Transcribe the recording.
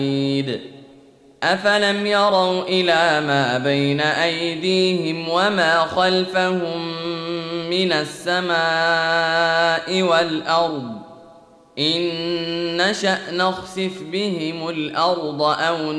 أفلم يروا إلى ما بين أيديهم وما خلفهم من السماء والأرض إن نشأ نخسف بهم الأرض أو